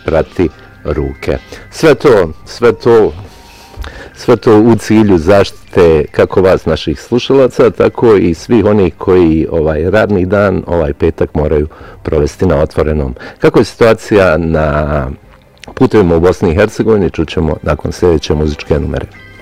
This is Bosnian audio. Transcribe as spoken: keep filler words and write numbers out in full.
prati ruke. Sve to, sve to, sve to u cilju zaštite kako vas, naših slušalaca, tako i svih onih koji ovaj radni dan, ovaj petak moraju provesti na otvorenom. Kako je situacija na putevima u Bosni i Hercegovini, čućemo nakon sljedeće muzičke numere.